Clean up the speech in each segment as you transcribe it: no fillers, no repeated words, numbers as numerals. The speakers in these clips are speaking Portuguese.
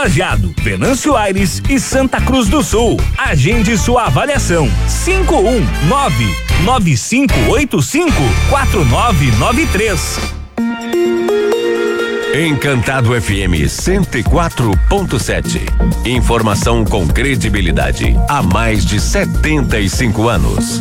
Lajeado, Venâncio Aires e Santa Cruz do Sul. Agende sua avaliação. 51995854993. Encantado FM 104.7. Informação com credibilidade há mais de 75 anos.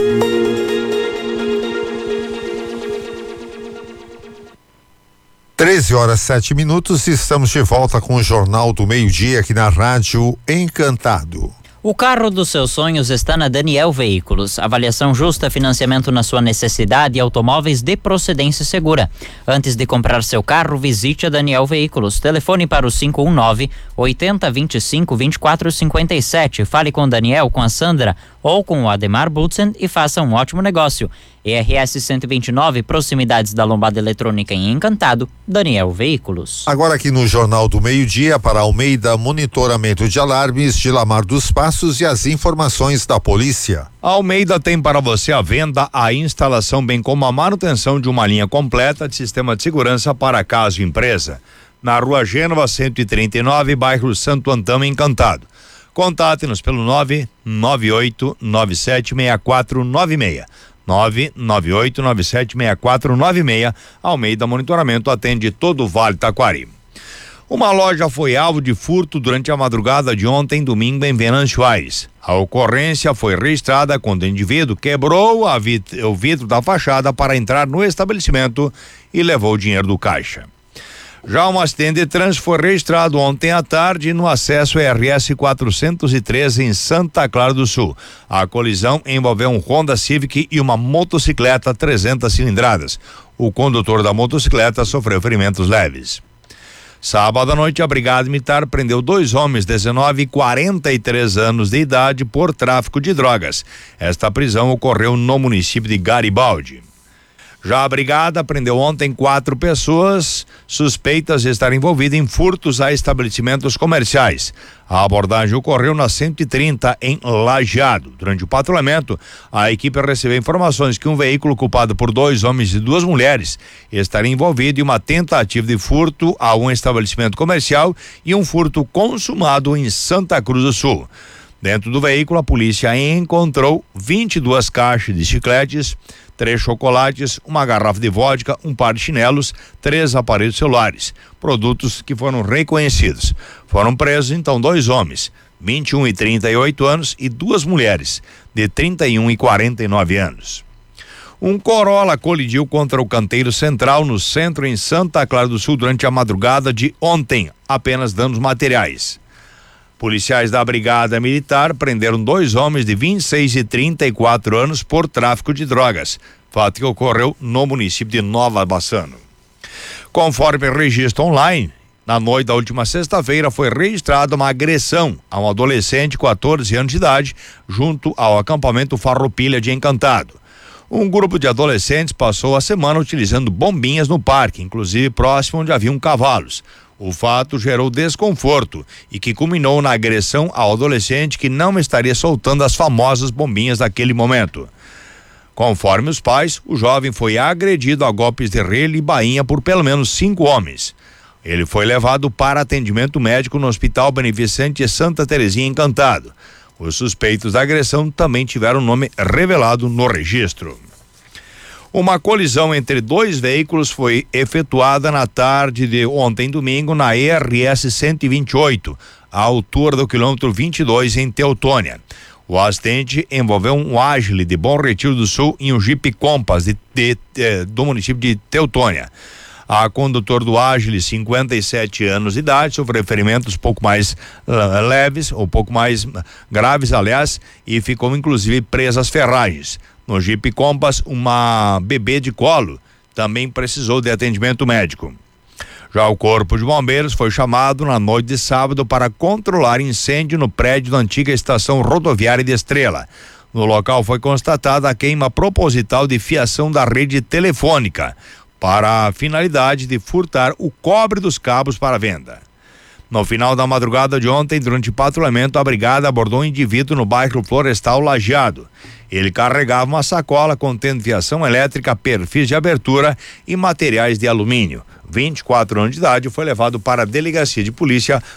Treze horas 7 minutos, estamos de volta com o Jornal do Meio-Dia aqui na Rádio Encantado. O carro dos seus sonhos está na Daniel Veículos. Avaliação justa, financiamento na sua necessidade e automóveis de procedência segura. Antes de comprar seu carro, visite a Daniel Veículos. Telefone para o 519-8025-2457. Fale com o Daniel, com a Sandra ou com o Ademar Butzen e faça um ótimo negócio. ERS 129, proximidades da Lombada Eletrônica em Encantado, Daniel Veículos. Agora aqui no Jornal do Meio-Dia, para Almeida Monitoramento de Alarmes, de Lamar dos Passos e as informações da polícia. A Almeida tem para você a venda, a instalação, bem como a manutenção de uma linha completa de sistema de segurança para casa e empresa. Na Rua Gênova 139, bairro Santo Antão, Encantado. Contate-nos pelo 998976496. 998976496. Almeida Monitoramento atende todo o Vale Taquari. Uma loja foi alvo de furto durante a madrugada de ontem, domingo, em Venâncio Aires. A ocorrência foi registrada quando o indivíduo quebrou o vidro da fachada para entrar no estabelecimento e levou o dinheiro do caixa. Já um acidente de trânsito foi registrado ontem à tarde no acesso RS 413 em Santa Clara do Sul. A colisão envolveu um Honda Civic e uma motocicleta 300 cilindradas. O condutor da motocicleta sofreu ferimentos leves. Sábado à noite, a Brigada Militar prendeu 2 homens, 19 e 43 anos de idade, por tráfico de drogas. Esta prisão ocorreu no município de Garibaldi. Já a Brigada prendeu ontem 4 pessoas suspeitas de estar envolvidas em furtos a estabelecimentos comerciais. A abordagem ocorreu na 130 em Lajeado. Durante o patrulhamento, a equipe recebeu informações que um veículo ocupado por 2 homens e 2 mulheres estaria envolvido em uma tentativa de furto a um estabelecimento comercial e um furto consumado em Santa Cruz do Sul. Dentro do veículo, a polícia encontrou 22 caixas de chicletes, 3 chocolates, uma garrafa de vodka, um par de chinelos, 3 aparelhos celulares, produtos que foram reconhecidos. Foram presos então 2 homens, 21 e 38 anos, e 2 mulheres, de 31 e 49 anos. Um Corolla colidiu contra o canteiro central no centro em Santa Clara do Sul durante a madrugada de ontem, apenas danos materiais. Policiais da Brigada Militar prenderam 2 homens de 26 e 34 anos por tráfico de drogas, fato que ocorreu no município de Nova Bassano. Conforme registro online, na noite da última sexta-feira foi registrada uma agressão a um adolescente de 14 anos de idade junto ao acampamento Farroupilha de Encantado. Um grupo de adolescentes passou a semana utilizando bombinhas no parque, inclusive próximo onde haviam cavalos. O fato gerou desconforto e que culminou na agressão ao adolescente, que não estaria soltando as famosas bombinhas naquele momento. Conforme os pais, o jovem foi agredido a golpes de relho e bainha por pelo menos 5 homens. Ele foi levado para atendimento médico no Hospital Beneficente de Santa Terezinha, Encantado. Os suspeitos da agressão também tiveram nome revelado no registro. Uma colisão entre 2 veículos foi efetuada na tarde de ontem, domingo, na ERS 128, à altura do quilômetro 22, em Teutônia. O acidente envolveu um Agile de Bom Retiro do Sul e um Jeep Compass do município de Teutônia. A condutor do Agile, 57 anos de idade, sofreu ferimentos um pouco mais leves, ou pouco mais graves, aliás, e ficou inclusive presa às ferragens. No Jeep Compass, uma bebê de colo também precisou de atendimento médico. Já o Corpo de Bombeiros foi chamado na noite de sábado para controlar incêndio no prédio da antiga estação rodoviária de Estrela. No local foi constatada a queima proposital de fiação da rede telefônica, para a finalidade de furtar o cobre dos cabos para venda. No final da madrugada de ontem, durante patrulhamento, a brigada abordou um indivíduo no bairro Florestal Lajeado. Ele carregava uma sacola contendo fiação elétrica, perfis de abertura e materiais de alumínio. 24 anos de idade, foi levado para a delegacia de polícia